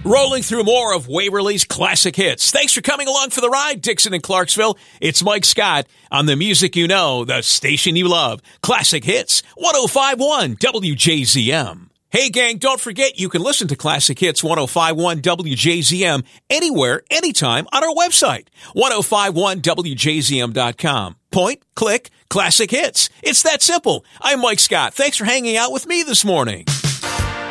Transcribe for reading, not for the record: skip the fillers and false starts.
Rolling through more of Waverly's classic hits. Thanks for coming along for the ride, Dixon and Clarksville. It's Mike Scott on the music you know, the station you love. Classic Hits, 105.1 WJZM. Hey, gang, don't forget you can listen to Classic Hits 105.1 WJZM anywhere, anytime on our website, 1051WJZM.com. Point, click, Classic Hits. It's that simple. I'm Mike Scott. Thanks for hanging out with me this morning.